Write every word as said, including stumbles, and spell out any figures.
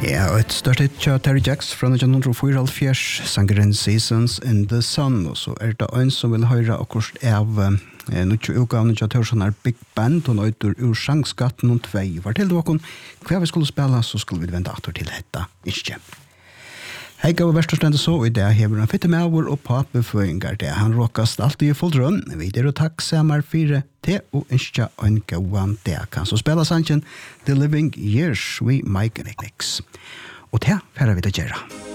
Ja, og et størst hit til Terry Jacks fra nittjen fyrtiofyra, sangeren Seasons in the Sun, og så er det en som vil høre akkurat av eh, nødvendig utgavene til Tørsson er Big Band, og nøyter ur sangskatten og tvei. Var til dere, hva vi skulle spille, så skulle vi vente atter til dette, ikke. Hei, gav verst og stende så, og i det hever han fitte med over og papeføringer. Det han råkast alltid i full drønn. Videre og takk, Samar fire til og ikke en gauan det. Kan så spille sannsyn The Living Years with Mike Nicknicks. Og det færre vi til gjøre.